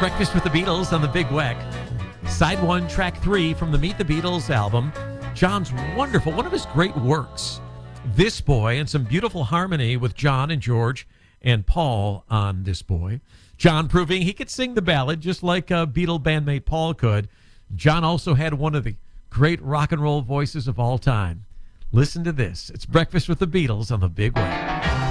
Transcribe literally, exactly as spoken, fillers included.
Breakfast with the Beatles on the Big Weck. Side one, track three from the Meet the Beatles album. John's wonderful, one of his great works. This Boy, and some beautiful harmony with John and George and Paul on This Boy. John proving he could sing the ballad just like uh, Beatle bandmate Paul could. John also had one of the great rock and roll voices of all time. Listen to this. It's Breakfast with the Beatles on the Big Weck.